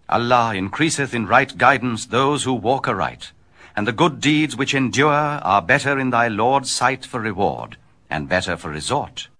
Allah increaseth in right guidance those who walk aright, and the good deeds which endure are better in thy Lord's sight for reward, and better for resort.